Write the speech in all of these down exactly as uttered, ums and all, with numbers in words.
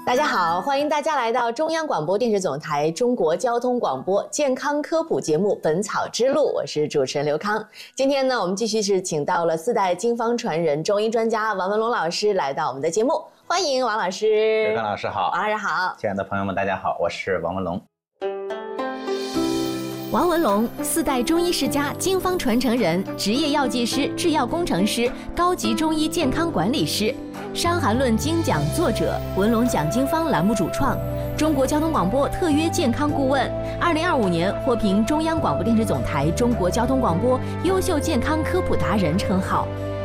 大家好，欢迎大家来到中央广播电视总台中国交通广播健康科普节目《本草之路》，我是主持人刘康。今天呢，我们继续是请到了四代经方传人中医专家王文龙老师来到我们的节目，欢迎王老师。 刘康老师好。 王老师好。 亲爱的朋友们，大家好，我是王文龙。 王文龙，四代中医世家，经方传承人，职业药剂师、制药工程师，高级中医健康管理师，《伤寒论》精讲作者，文龙讲经方栏目主创，中国交通广播特约健康顾问，二零二五年获评中央广播电视总台中国交通广播优秀健康科普达人称号。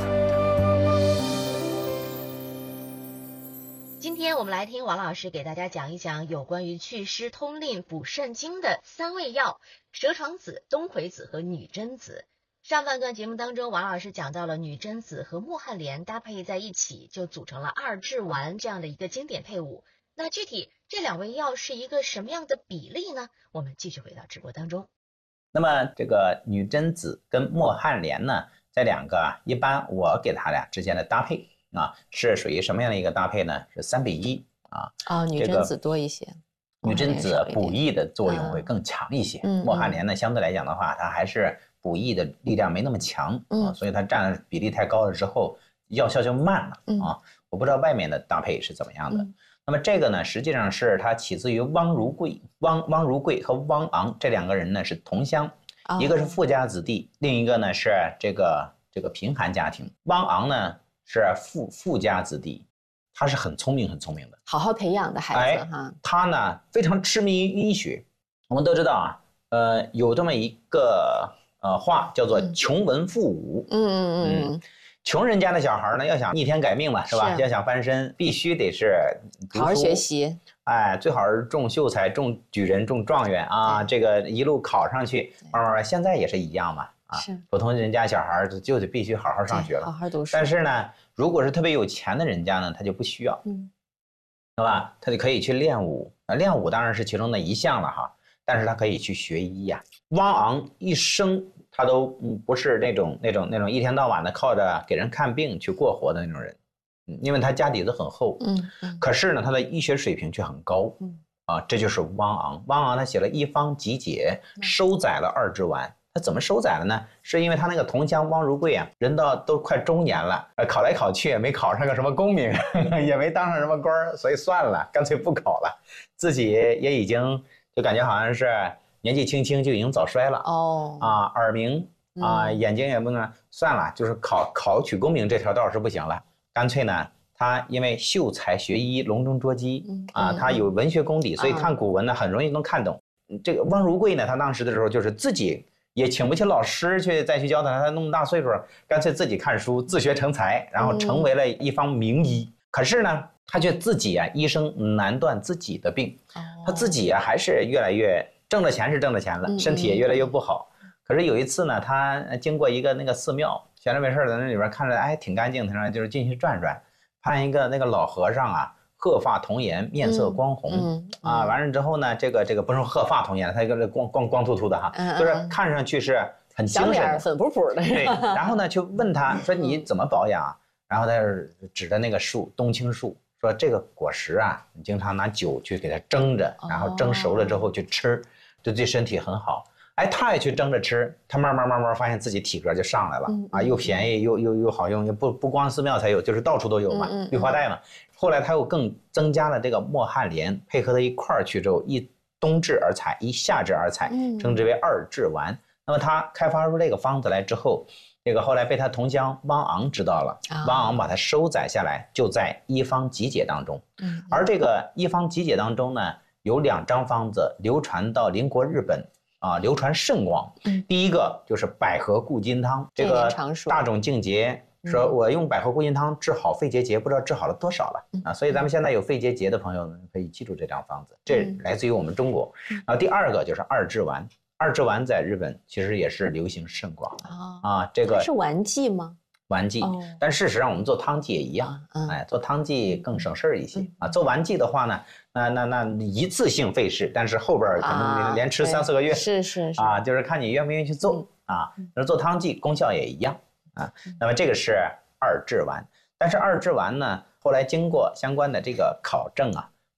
今天我们来听王老师给大家讲一讲有关于祛湿通令补肾精的三味药：蛇床子、冬葵子和女贞子。上半段节目当中，王老师讲到了女贞子和木汉莲搭配在一起，就组成了二至丸这样的一个经典配伍。那具体这两味药是一个什么样的比例呢？我们继续回到直播当中。 那么这个女贞子跟木汉莲呢，这两个啊，一般我给它俩之间的搭配啊，是属于什么样的一个搭配呢？是三比一啊。 哦，女贞子多一些。 女贞子补益的作用会更强一些， 嗯、 木汉莲呢相对来讲的话，它还是补益的力量没那么强、 嗯、 啊，所以它占的比例太高了之后，药效就慢了、 嗯、 啊。我不知道外面的搭配是怎么样的。 嗯、 那么这个呢，实际上是它起自于汪如桂，汪汪如桂和汪昂这两个人呢是同乡， 哦、 一个是富家子弟，另一个呢是这个这个贫寒家庭。汪昂呢是富富家子弟。他是很聪明很聪明的， 好好培养的孩子哈、哎。 他呢非常痴迷于医学。我们都知道啊，呃，有这么一个呃话叫做穷文富武。 嗯嗯嗯嗯，穷人家的小孩呢，要想逆天改命嘛，是吧？是要想翻身，必须得是好好学习。 哎，最好是中秀才、中举人、中状元啊，这个一路考上去，慢慢慢，现在也是一样嘛。啊， 是普通人家小孩就得必须好好上学了， 好好读书。 但是呢，如果是特别有钱的人家呢，他就不需要， 嗯， 是吧？他就可以去练武啊，练武当然是其中的一项了哈，但是他可以去学医呀、啊。汪昂一生他都不是那种那种那种一天到晚的靠着给人看病去过活的那种人，嗯，因为他家底子很厚， 嗯嗯， 可是呢，他的医学水平却很高， 嗯啊，这就是汪昂。汪昂他写了一方集解，收载了二至丸。他怎么收载了呢？是因为他那个同乡汪如桂啊，人到都快中年了，考来考去也没考上个什么功名，也没当上什么官，所以算了，干脆不考了。自己也已经就感觉好像是年纪轻轻就已经早衰了哦啊，耳鸣啊， 嗯、 眼睛也不能，算了，就是考考取功名这条道是不行了，干脆呢。他因为秀才学医，笼中捉鸡、嗯、啊，他有文学功底，所以看古文呢很容易能看懂。嗯、这个汪如桂呢，他当时的时候就是自己。也请不起老师去再去教他，他那么大岁数，干脆自己看书，自学成才，然后成为了一方名医。嗯、可是呢，他却自己啊，医生难断自己的病，哦、他自己啊还是越来越挣了钱是挣了钱了，嗯、身体也越来越不好。嗯、可是有一次呢，他经过一个那个寺庙，闲着没事在那里边看着，哎，挺干净，他说就是进去转转，看一个那个老和尚啊。鹤发童颜，面色光红、嗯嗯、啊！完了之后呢，这个这个不是鹤发童颜，他一个光光光秃秃的哈，嗯、就是看上去是很精神的， 粉扑扑的。 对，然后呢，就问他说：“你怎么保养啊？”然后他指着那个树，冬青树，说：“这个果实啊，你经常拿酒去给它蒸着，然后蒸熟了之后去吃，对对身体很好。”哎，他也去蒸着吃，他慢慢慢慢发现自己体格就上来了、嗯、啊，又便宜又又又好用，不不光寺庙才有，就是到处都有嘛， 嗯嗯、 绿化带嘛。后来他又更增加了这个墨汉莲，配合在一块儿去之后，一冬至而采，一夏至而采，称之为二至丸。那么他开发出这个方子来之后，这个后来被他同乡汪昂知道了，啊、汪昂把它收载下来，就在医方集解当中。嗯、而这个医方集解当中呢，有两张方子流传到邻国日本。啊，流传甚广。嗯，第一个就是百合固金汤，这个大冢敬节说，我用百合固金汤治好肺结节，不知道治好了多少了、嗯、啊！所以咱们现在有肺结节的朋友呢，可以记住这张方子，这来自于我们中国。嗯、然后第二个就是二至丸，二至丸在日本其实也是流行甚广的、哦、啊。这个是丸剂吗？ 丸剂，哦、但事实上我们做汤剂也一样，嗯、哎，做汤剂更省事儿一些、嗯、啊。做丸剂的话呢，那那那一次性费事，但是后边可能连吃三四个月， 是是是啊，就是看你愿不愿意去做、嗯、啊。那做汤剂功效也一样啊。那么这个是二至丸，但是二至丸呢，后来经过相关的这个考证啊，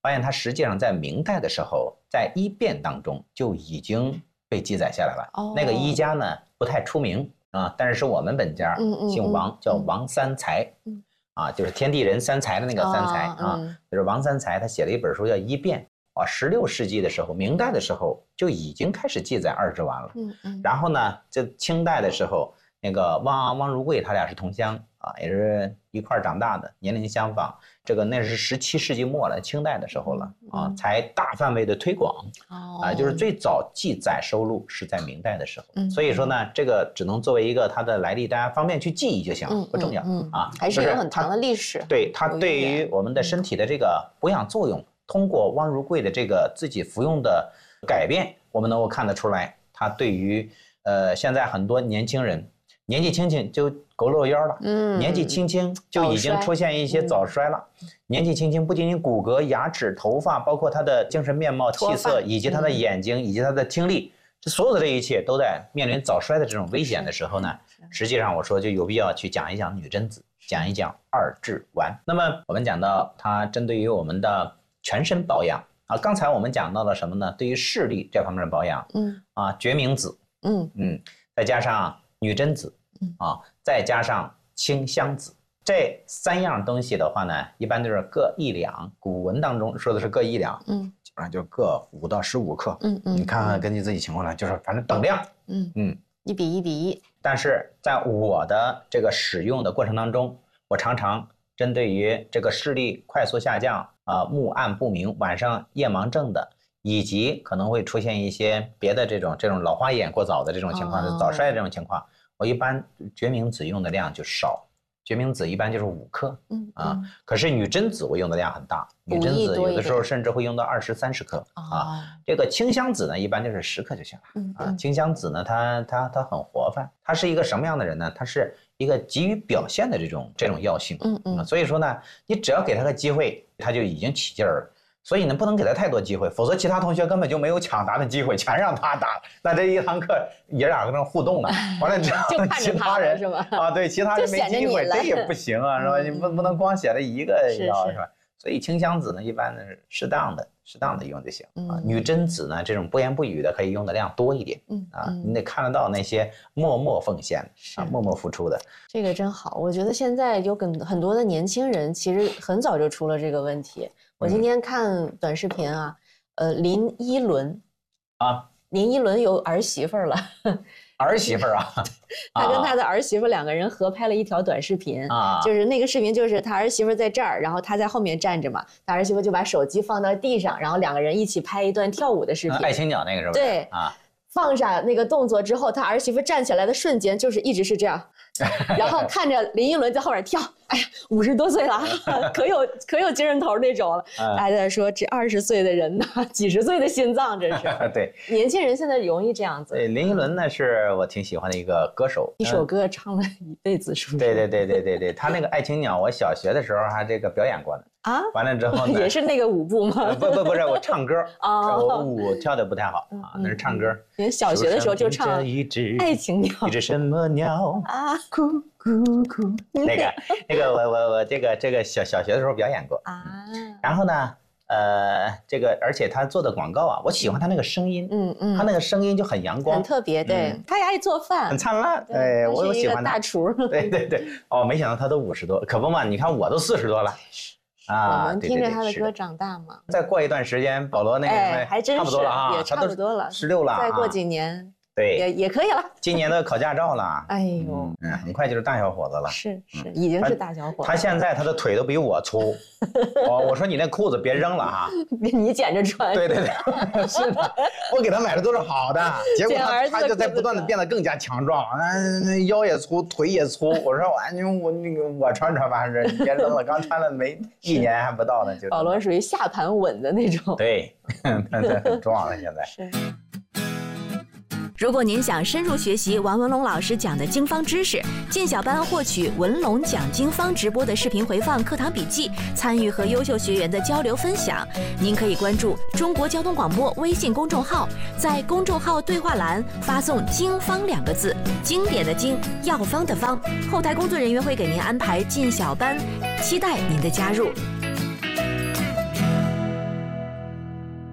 发现它实际上在明代的时候，在医变当中就已经被记载下来了。哦、那个医家呢不太出名啊，但是是我们本家，姓王，嗯嗯、叫王三才，嗯、啊，就是天地人三才的那个三才、哦、啊，嗯、就是王三才，他写了一本书叫《医变》啊。十六世纪的时候，明代的时候就已经开始记载二之丸了。嗯嗯、然后呢，这清代的时候，那个汪汪如贵他俩是同乡啊，也是一块长大的，年龄相仿。这个那是十七世纪末了，清代的时候了啊，才大范围的推广。哦，啊，就是最早记载收录是在明代的时候。嗯，所以说呢，这个只能作为一个它的来历，大家方便去记忆就行，不重要啊。 还是有很长的历史。 对，它对于我们的身体的这个补养作用，通过汪如贵的这个自己服用的改变，我们能够看得出来，它对于呃现在很多年轻人。年纪轻轻就佝偻腰了，嗯，年纪轻轻就已经出现一些早衰了。嗯、年纪轻轻不仅仅骨骼、牙齿、头发，包括他的精神面貌、气色，以及他的眼睛，嗯、以及他的听力，这所有的这一切都在面临早衰的这种危险的时候呢，实际上我说就有必要去讲一讲女贞子，讲一讲二至丸。那么我们讲到它针对于我们的全身保养啊，刚才我们讲到了什么呢？对于视力这方面的保养，嗯，啊，决明子，嗯嗯，再加上女贞子。啊，再加上清香子，这三样东西的话呢，一般都是各一两。古文当中说的是各一两，嗯，基本上就各五到十五克，嗯嗯，你看看根据自己情况来，就是反正等量，嗯嗯，一比一比一。 但是在我的这个使用的过程当中，我常常针对于这个视力快速下降啊、呃、目暗不明、晚上夜盲症的，以及可能会出现一些别的这种这种老花眼过早的这种情况，哦、早衰的这种情况。我一般决明子用的量就少，决明子一般就是五克，嗯啊，嗯可是女贞子我用的量很大，女贞子有的时候甚至会用到二十三十克、哦、啊。这个清香子呢，一般就是十克就行了，嗯啊。清香子呢，它它它很活泛，它是一个什么样的人呢？它是一个急于表现的这种这种药性，嗯嗯、啊。所以说呢，你只要给他个机会，他就已经起劲儿了。所以呢，不能给他太多机会，否则其他同学根本就没有抢答的机会，全让他答。那这一堂课爷俩搁那互动呢，完了之后其他人是吧？ 啊，对，其他人没机会，这也不行啊，是吧？你不不能光写了一个药，是吧？所以清香子呢，一般呢是适当的、适当的用就行啊。女贞子呢，这种不言不语的，可以用的量多一点，嗯啊，你得看得到那些默默奉献啊、默默付出的。 这个真好，我觉得现在有很很多的年轻人，其实很早就出了这个问题。我今天看短视频啊，呃，林依轮，啊，林依轮有儿媳妇儿了， 儿媳妇儿啊， 他跟他的儿媳妇两个人合拍了一条短视频，啊，就是那个视频就是他儿媳妇在这儿，然后他在后面站着嘛，他儿媳妇就把手机放到地上，然后两个人一起拍一段跳舞的视频， 爱情鸟那个是吧？ 对啊。放下那个动作之后，他儿媳妇站起来的瞬间就是一直是这样，然后看着林依轮在后边跳，哎呀，五十多岁了，可有可有精神头那种了。大家在说这二十岁的人呢，几十岁的心脏，真是。 对， 年轻人现在容易这样子。 对，林依轮呢是我挺喜欢的一个歌手， 一首歌唱了一辈子，是不是？ 对对对对对对，他那个《爱情鸟》，我小学的时候还这个表演过呢。啊，完了之后呢， 也是那个舞步吗？ 不不不是，我唱歌，我舞跳的不太好啊，那是唱歌。 您小学的时候就唱《爱情鸟》， 一只什么鸟啊，咕咕咕。那个那个，我我我这个这个小小学的时候表演过啊。然后呢，呃，这个而且他做的广告啊，我喜欢他那个声音，嗯嗯，他那个声音就很阳光， 很特别，对，他也爱做饭， 很灿烂，哎，我喜欢他。 大厨， 对对对，哦，没想到他都五十多，可不嘛，你看我都四十多了。 啊，我们听着他的歌长大嘛。 再过一段时间，保罗那个哎，还真是差不多了啊， 也差不多了， 十六了。 再过几年， 对， 也也可以了。 今年都考驾照了。 哎呦， 嗯，很快就是大小伙子了。 是是，已经是大小伙子。 他现在他的腿都比我粗。我我说你那裤子别扔了啊， 你捡着穿。 对对对，是的，我给他买的都是好的，结果他他就在不断的变得更加强壮，嗯，腰也粗，腿也粗。我说完全我那个我穿穿吧，你别扔了，刚穿了没一年还不到呢就。 保罗属于下盘稳的那种。 对，他很壮了现在。 是。 如果您想深入学习王文龙老师讲的经方知识，进小班获取文龙讲经方直播的视频回放、课堂笔记，参与和优秀学员的交流分享，您可以关注中国交通广播微信公众号，在公众号对话栏发送“经方”两个字，经典的经，药方的方，后台工作人员会给您安排进小班，期待您的加入。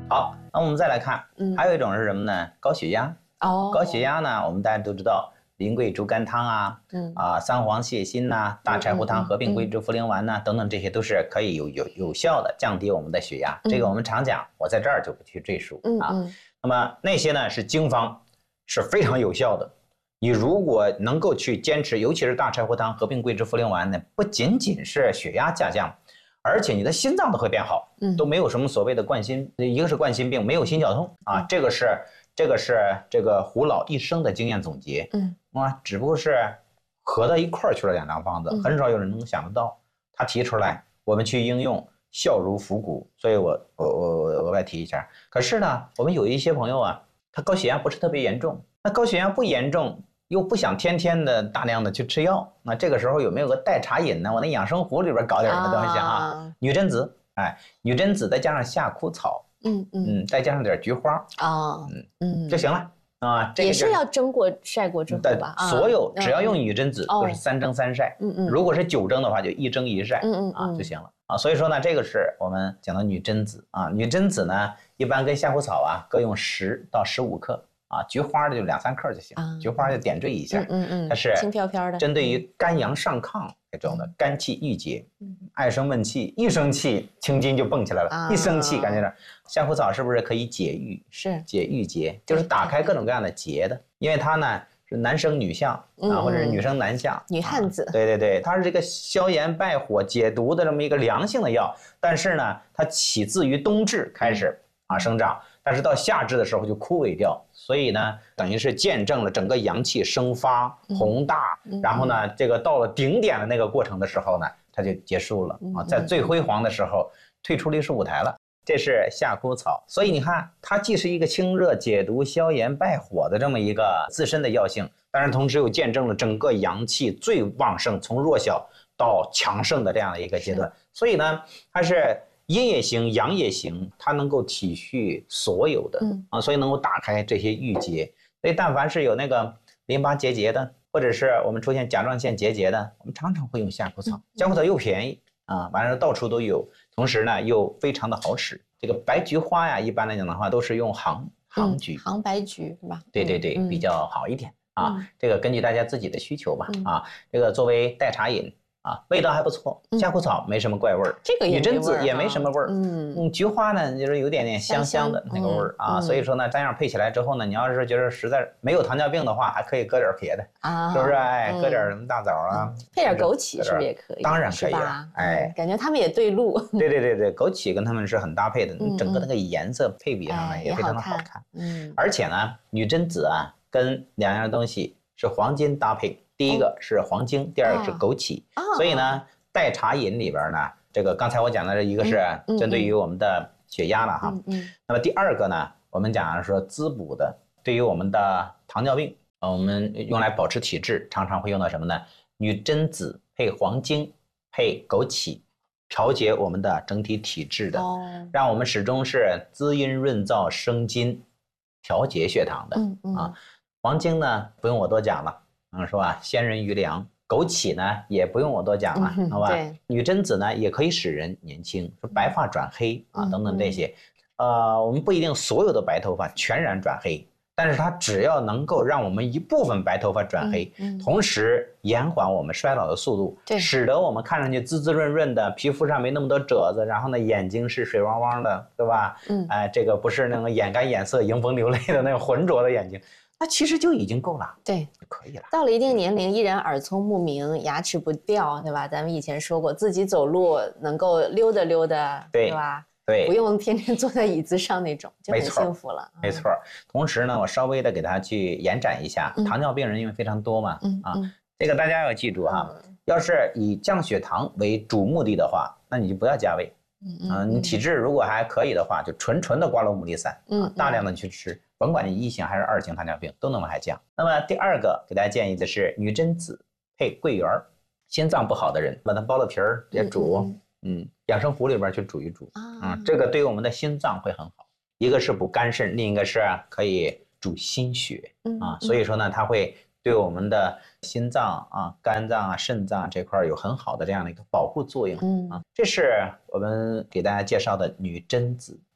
好，那我们再来看， 嗯， 还有一种是什么呢？高血压。 哦， 高血压呢，我们大家都知道，苓桂竹甘汤啊，嗯啊，三黄泻心呐、大柴胡汤合并桂枝茯苓丸呐、等等，这些都是可以有有有效的降低我们的血压。这个我们常讲，我在这儿就不去赘述啊。那么那些呢是经方，是非常有效的。你如果能够去坚持，尤其是大柴胡汤合并桂枝茯苓丸呢，不仅仅是血压下降，而且你的心脏都会变好，都没有什么所谓的冠心，一个是冠心病，没有心绞痛啊，这个是。这个是这个胡老一生的经验总结，嗯，啊，只不过是合到一块儿去了两张方子，很少有人能想得到。他提出来，我们去应用，效如伏骨。所以我我我我额外提一下。可是呢，我们有一些朋友啊，他高血压不是特别严重，那高血压不严重，又不想天天的大量的去吃药，那这个时候有没有个代茶饮呢？我那养生壶里边搞点什么东西啊？啊女贞子，哎，女贞子再加上夏枯草。嗯嗯，再加上点菊花啊，嗯嗯就行了啊。 这个、也是要蒸过晒过之后吧？ 所有只要用女贞子都是三蒸三晒，嗯嗯。如果是九蒸的话，就一蒸一晒，嗯嗯啊就行了啊。所以说呢，这个是我们讲的女贞子啊。女贞子呢，一般跟夏枯草啊各用十到十五克啊，菊花的就两三克就行，菊花就点缀一下，嗯嗯，它是轻飘飘的， 针对于肝阳上亢这种的肝气郁结，爱生闷气，一生气青筋就蹦起来了，一生气感觉到夏枯草是不是可以解郁？是解郁结，就是打开各种各样的结的，因为它呢是男生女相啊，或者是女生男相， 女汉子， 对对对，它是这个消炎败火、解毒的这么一个良性的药，但是呢，它起自于冬至开始啊生长。但是到夏至的时候就枯萎掉，所以呢，等于是见证了整个阳气生发、宏大，然后呢，这个到了顶点的那个过程的时候呢，它就结束了啊，在最辉煌的时候退出历史舞台了。这是夏枯草，所以你看，它既是一个清热解毒、消炎败火的这么一个自身的药性，但是同时又见证了整个阳气最旺盛，从弱小到强盛的这样的一个阶段。所以呢，它是。阴也行，阳也行，它能够体恤所有的、嗯、啊，所以能够打开这些郁结。所以但凡是有那个淋巴结节的，或者是我们出现甲状腺结节的，我们常常会用夏枯草。夏枯草又便宜啊，完了到处都有，同时呢又非常的好使。这个白菊花呀，一般来讲的话都是用杭杭菊、 嗯、杭白菊是吧？ 对对对，嗯、比较好一点啊。嗯、这个根据大家自己的需求吧、嗯、啊，这个作为代茶饮。啊，味道还不错，夏枯草没什么怪味儿， 这个女贞子也没什么味儿，嗯，嗯，菊花呢就是有点点香香的那个味儿啊，所以说呢，这样配起来之后呢，你要是觉得实在没有糖尿病的话，还可以搁点别的啊，是不是？哎，搁点什么大枣啊， 配点枸杞是不是也可以？ 当然可以了，哎， 感觉他们也对路。 对对对对，枸杞跟他们是很搭配的，整个那个颜色配比上呢也非常的好看，嗯，而且呢，女贞子啊跟两样东西是黄金搭配，第一个是黄精，第二个是枸杞，所以呢。代茶饮里边呢，这个刚才我讲的这一个是针对于我们的血压了哈，嗯嗯嗯、那么第二个呢，我们讲说滋补的，对于我们的糖尿病，呃，我们用来保持体质，常常会用到什么呢？女贞子配黄精配枸杞，调节我们的整体体质的，哦、让我们始终是滋阴润燥生津，调节血糖的、嗯嗯、啊。黄精呢，不用我多讲了，嗯，是吧？鲜人余粮。枸杞呢，也不用我多讲了，嗯、好吧？女贞子呢，也可以使人年轻，说白发转黑啊，等等这些。呃，我们不一定所有的白头发全然转黑，但是它只要能够让我们一部分白头发转黑，嗯嗯、同时延缓我们衰老的速度，对，使得我们看上去滋滋润润的，皮肤上没那么多褶子，然后呢，眼睛是水汪汪的，对吧？嗯，哎、呃，这个不是那种眼干眼涩、迎风流泪的那种浑浊的眼睛。那其实就已经够了， 对， 就可以了。 到了一定年龄，依然耳聪目明，牙齿不掉，对吧？咱们以前说过，自己走路能够溜达溜达， 对, 对吧？ 对， 不用天天坐在椅子上那种，就很幸福了。 没错。同时呢，我稍微的给他去延展一下，嗯、糖尿病人因为非常多嘛，嗯、啊，嗯、这个大家要记住哈，嗯、要是以降血糖为主目的的话，那你就不要加味。嗯啊，你体质如果还可以的话，就纯纯的瓜蒌牡蛎散，嗯，大量的去吃，甭管你一型还是二型糖尿病，都能往下降。那么第二个给大家建议的是女贞子配桂圆，心脏不好的人把它剥了皮儿也煮，嗯, 嗯，养生壶里边去煮一煮，啊、嗯，这个对于我们的心脏会很好。一个是补肝肾，另一个是可以主心血，啊，所以说呢，它会对我们的心脏啊、肝脏啊、肾脏这块有很好的这样的一个保护作用，嗯啊，这是我们给大家介绍的女贞子。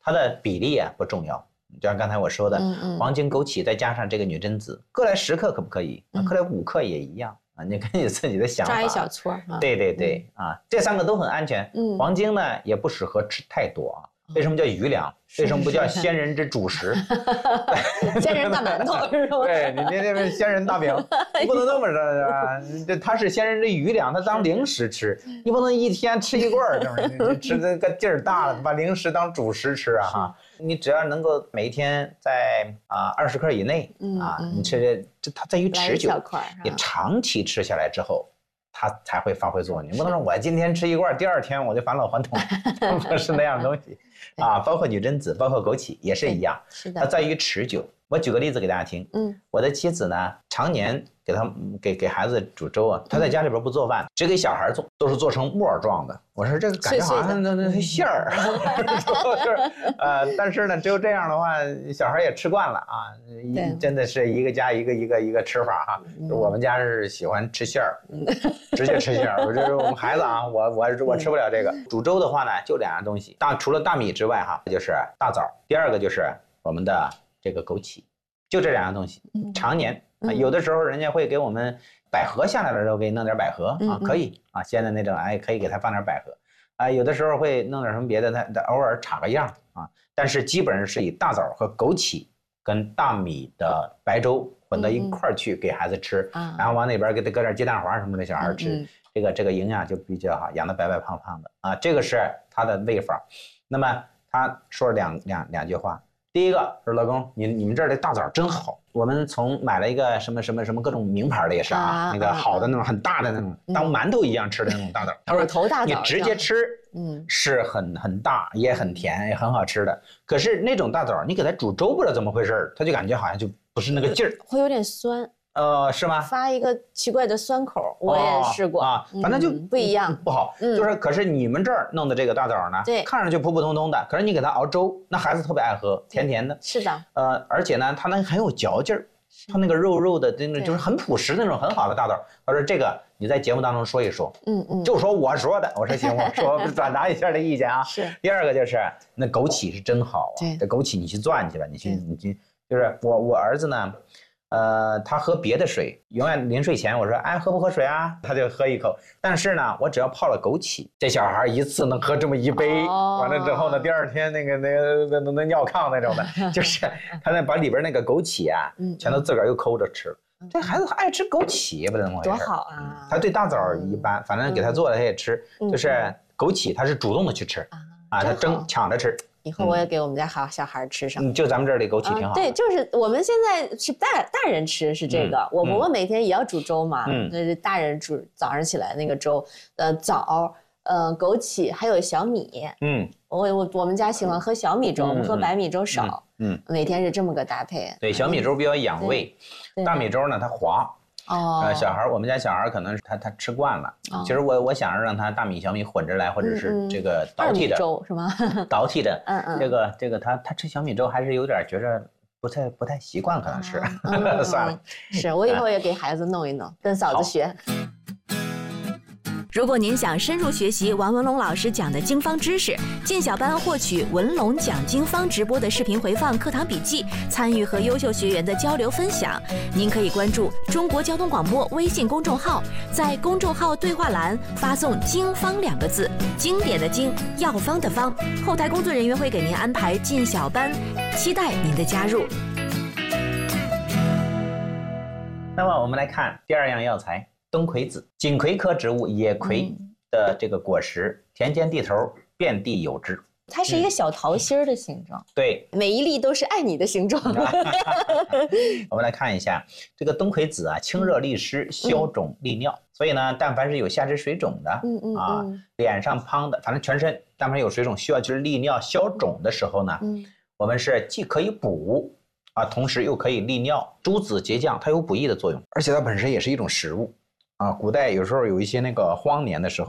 它的比例啊不重要。就像刚才我说的，嗯嗯黄精、枸杞再加上这个女贞子，各来十克可不可以？嗯、各来五克也一样啊，你根据自己的想法。 抓一小撮啊。 对对对、嗯、啊，这三个都很安全。嗯，黄精呢也不适合吃太多啊。为什么叫余粮？为什么不叫先人之主食？ 先人大馒头是吧？ 对，你这这是先人大饼，你不能这么说啊！这它是先人之余粮，它当零食吃，你不能一天吃一罐儿，是不是？你吃这个劲儿大了，把零食当主食吃啊！哈，你只要能够每一天在啊二十克以内啊，你吃这它在于持久，你长期吃下来之后。它才会发挥作用。你不能说我今天吃一罐，第二天我就返老还童，不是那样的东西啊。包括女贞子，包括枸杞也是一样， 是的， 它在于持久。我举个例子给大家听，嗯，我的妻子呢，常年给他给给孩子煮粥啊，她在家里边不做饭，只给小孩做，都是做成沫状的。我说这个感觉好像那那馅儿，就是呃，但是呢，只有这样的话，小孩也吃惯了啊，真的是一个家一个一个一个吃法哈。我们家是喜欢吃馅儿，直接吃馅儿。我这我们孩子啊，我我我吃不了这个。煮粥的话呢，就两样东西，大除了大米之外哈，就是大枣，第二个就是我们的这个枸杞。就这两样东西，常年啊，有的时候人家会给我们百合下来的时候给你弄点百合啊，可以啊，现在那种哎可以给他放点百合啊，有的时候会弄点什么别的，他他偶尔插个样啊，但是基本上是以大枣和枸杞跟大米的白粥混到一块儿去给孩子吃，然后往那边给他搁点鸡蛋黄什么的小孩吃，这个这个营养就比较好，养得白白胖胖的啊，这个是他的喂法。那么他说两两两句话。第一个说老公，你你们这儿的大枣真好，我们从买了一个什么什么什么各种名牌的也是啊，啊那个好的那种很大的那种，嗯、当馒头一样吃的那种大枣。他说头大枣， 你直接吃，嗯，是很很大，也很甜，也很好吃的。可是那种大枣，你给它煮粥不知道怎么回事，它就感觉好像就不是那个劲儿， 会有点酸。 呃，是吗？ 发一个奇怪的酸口，我也试过、 哦、啊，反正就、 嗯、不一样， 不好。嗯、就是，可是你们这儿弄的这个大枣呢， 对， 看上去普普通通的，可是你给它熬粥，那孩子特别爱喝，甜甜的。 是的。 呃，而且呢，它那很有嚼劲儿，它那个肉肉的，真的就是很朴实那种很好的大枣。他说这个你在节目当中说一说，嗯嗯，就说我说的，我说行，我说转达一下这意见啊。 是。 第二个就是那枸杞是真好啊，这枸杞你去攥去吧，你去你去，就是我我儿子呢。呃，他喝别的水，永远临睡前我说，哎，喝不喝水啊？他就喝一口。但是呢，我只要泡了枸杞，这小孩一次能喝这么一杯，哦、完了之后呢，第二天那个那个那那尿炕那种的，就是他那把里边那个枸杞啊，全都自个儿又抠着吃了。嗯、这孩子爱吃枸杞，不知道怎么回事。 多好啊！ 他对大枣一般，反正给他做的他也吃，嗯、就是枸杞他是主动的去吃，嗯、啊，他争抢着吃。 以后我也给我们家好小孩吃上。 嗯，就咱们这儿的枸杞挺好、啊。 对，就是我们现在是大大人吃是这个，嗯、我我每天也要煮粥嘛，嗯，就是大人煮早上起来那个粥，呃，枣，呃，枸杞还有小米，嗯，我我我们家喜欢喝小米粥，我们、嗯、喝白米粥少，嗯，每天是这么个搭配。 对，小米粥比较养胃，大米粥呢它滑。 哦， 呃，小孩，我们家小孩可能是他他吃惯了。哦、其实我我想让他大米小米混着来，或者是这个倒屉的粥是吗？ 倒屉的，嗯嗯，这个这个他他吃小米粥还是有点觉着不太不太习惯，可能是。哦、算了， 是我以后也给孩子弄一弄，跟嫂子学。 如果您想深入学习王文龙老师讲的经方知识，进小班获取文龙讲经方直播的视频回放、课堂笔记，参与和优秀学员的交流分享，您可以关注中国交通广播微信公众号，在公众号对话栏发送“经方”两个字，经典的经，药方的方，后台工作人员会给您安排进小班，期待您的加入。 那么我们来看第二样药材。冬葵子，锦葵科植物野葵的这个果实，田间地头遍地有之。 它是一个小桃心儿的形状， 嗯、对， 每一粒都是爱你的形状。 我们来看一下这个冬葵子啊，清热利湿，消肿利尿。嗯、所以呢，但凡是有下肢水肿的，嗯嗯啊，脸上胖的，反正全身但凡有水肿需要就是利尿消肿的时候呢，嗯、我们是既可以补啊，同时又可以利尿。诸子结浆，它有补益的作用，而且它本身也是一种食物。啊，古代有时候有一些那个荒年的时候，嗯，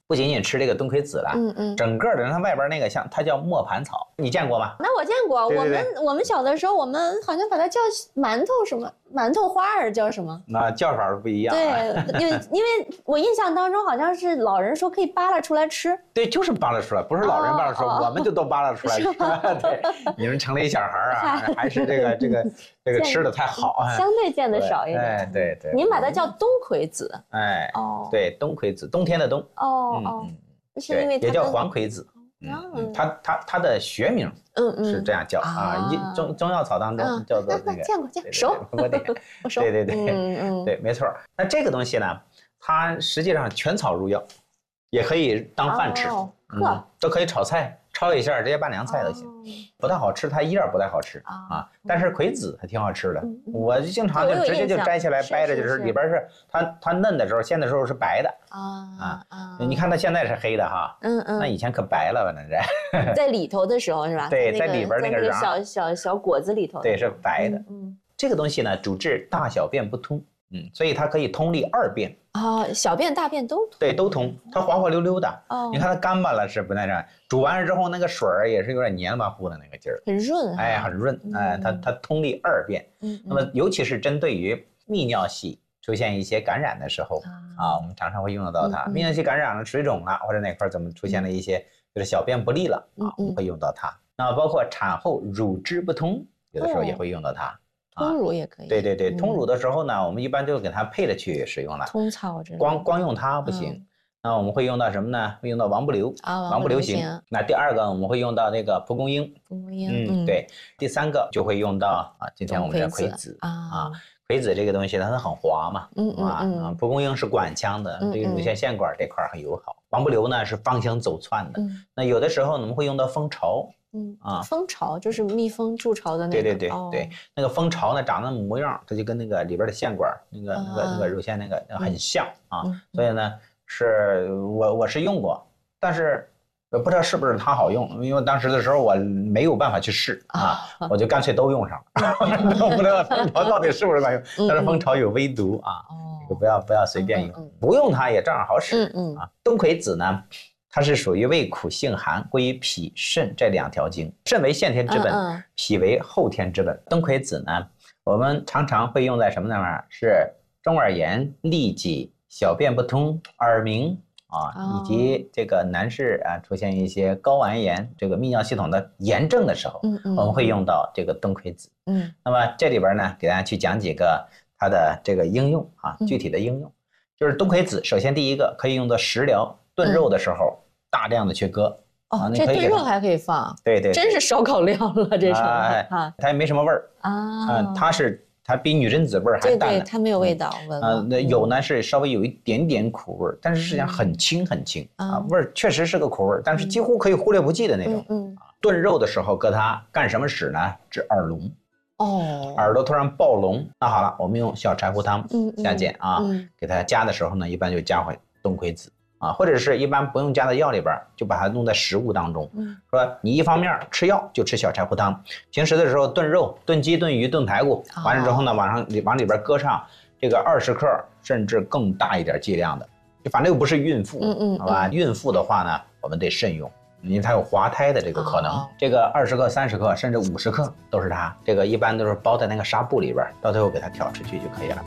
不仅仅吃这个冬葵子了， 嗯嗯， 整个的它外边那个像它叫磨盘草，你见过吗？ 那我见过， 对对对我们我们小的时候，我们好像把它叫馒头什么馒头花儿叫什么？ 那叫法不一样。 对，因为因为我印象当中好像是老人说可以扒拉出来吃。 对，就是扒拉出来，不是老人扒拉出来， 哦、 我们就都扒拉出来吃。对，你们城里小孩啊，还是这个这个这个吃的太好， 相对见的少一点。 哎，对对。 您把它叫冬葵子。 哎， 哦， 对，冬葵子，冬天的冬。 哦哦，是因为也叫黄葵子。嗯，它它它的学名嗯嗯是这样叫啊，一中中药草当中叫做那个见过见过熟， 我得我熟， 对对对， 嗯嗯对，没错。那这个东西呢，它实际上全草入药，也可以当饭吃，嗯，都可以炒菜，焯一下直接拌凉菜都行。不太好吃，它一点不太好吃啊，但是葵子还挺好吃的，我经常就直接就摘下来掰着，就是里边是它它嫩的时候，鲜的时候是白的啊啊，你看它现在是黑的哈，嗯嗯，那以前可白了，反正是在里头的时候是吧？ 对，在里边那个小小小果子里头， 对，是白的。嗯，这个东西呢，主治大小便不通，嗯，所以它可以通利二便。 哦，小便大便都通， 对，都通，它滑滑溜溜的。哦，你看它干巴了是不那样，煮完了之后那个水儿也是有点黏巴糊的那个劲儿， 很润， 哎，很润，哎，它它通利二便。嗯，那么尤其是针对于泌尿系出现一些感染的时候啊，我们常常会用得到它。泌尿系感染了、水肿了，或者哪块怎么出现了一些就是小便不利了啊，我们会用到它。那包括产后乳汁不通，有的时候也会用到它。 通乳也可以， 对对对，通乳的时候呢，我们一般就给它配着去使用了。 通草这光光用它不行，那我们会用到什么呢？会用到王不留啊，王不留行。那第二个我们会用到那个蒲公英， 蒲公英， 嗯，对。第三个就会用到啊，今天我们的葵子啊，葵子这个东西它很滑嘛，嗯嗯啊，蒲公英是管腔的，这个乳腺腺管这块很友好。王不留呢是芳香走窜的，那有的时候我们会用到蜂巢。 嗯啊，蜂巢就是蜜蜂筑巢的那个。 对对对对，那个蜂巢呢长得模样，它就跟那个里边的腺管，那个那个那个乳腺那个很像啊，所以呢是我我是用过，但是不知道是不是它好用，因为当时的时候我没有办法去试啊，我就干脆都用上了，不知道蜂巢到底是不是管用，但是蜂巢有微毒啊，这个不要不要随便用，不用它也照样好使。嗯嗯啊，冬葵子呢？它是属于味苦性寒，归于脾肾这两条经。肾为先天之本，嗯嗯脾为后天之本。冬葵子呢，我们常常会用在什么地方？是中耳炎、痢疾、小便不通、耳鸣啊，哦、以及这个男士啊出现一些睾丸炎、这个泌尿系统的炎症的时候，嗯嗯我们会用到这个冬葵子。嗯，那么这里边呢，给大家去讲几个它的这个应用啊，具体的应用，嗯、就是冬葵子。首先第一个可以用作食疗，炖肉的时候。嗯大量的去割哦，这炖肉还可以放， 对对， 真是烧烤料了，这是啊，它也没什么味儿啊，它是它比女贞子味儿还淡， 对对，它没有味道， 啊，那有呢是稍微有一点点苦味儿，但是实际上很轻很轻啊，味儿确实是个苦味儿，但是几乎可以忽略不计的那种。嗯，炖肉的时候搁它干什么使呢？治耳聋。哦，耳朵突然爆聋，那好了，我们用小柴胡汤加减啊，给它加的时候呢，一般就加回冬葵子。啊，或者是一般不用加在药里边，就把它弄在食物当中。嗯，说你一方面吃药就吃小柴胡汤，平时的时候炖肉、炖鸡、炖鱼、炖排骨，完了之后呢，往上往里边搁上这个二十克，甚至更大一点剂量的，反正又不是孕妇，嗯嗯，好吧？孕妇的话呢，我们得慎用，因为它有滑胎的这个可能。哦、这个二十克、三十克，甚至五十克都是它。这个一般都是包在那个纱布里边，到最后给它挑出去就可以了。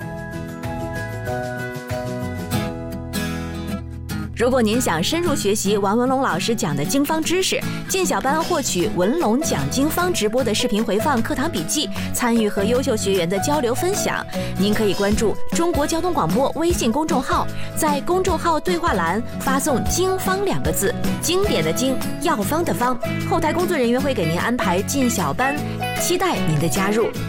如果您想深入学习王文龙老师讲的经方知识，进小班获取文龙讲经方直播的视频回放、课堂笔记，参与和优秀学员的交流分享，您可以关注中国交通广播微信公众号，在公众号对话栏发送“经方”两个字，经典的经，药方的方，后台工作人员会给您安排进小班，期待您的加入。